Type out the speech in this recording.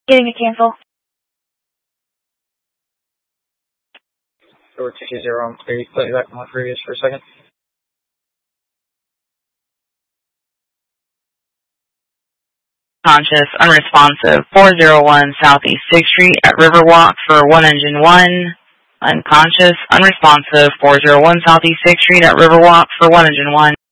Getting a cancel. Over 220, maybe put me back on my previous for a second. Conscious, unresponsive, 401 Southeast 6th Street at Riverwalk for 1 engine 1. Unconscious, unresponsive, 401 Southeast 6th Street at Riverwalk for 1 engine 1.